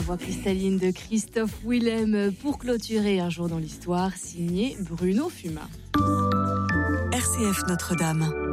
voix cristalline de Christophe Willem pour clôturer Un jour dans l'histoire, signé Bruno Fumin. RCF Notre-Dame.